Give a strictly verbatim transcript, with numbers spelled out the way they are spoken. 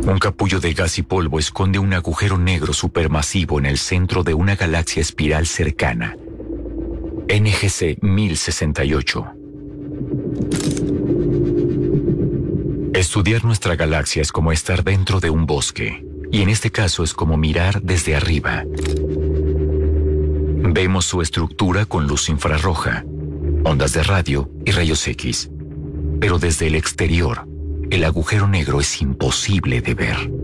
Un capullo de gas y polvo esconde un agujero negro supermasivo en el centro de una galaxia espiral cercana, N G C mil sesenta y ocho. Estudiar nuestra galaxia es como estar dentro de un bosque, y en este caso es como mirar desde arriba. Vemos su estructura con luz infrarroja, ondas de radio y rayos X, pero desde el exterior, el agujero negro es imposible de ver.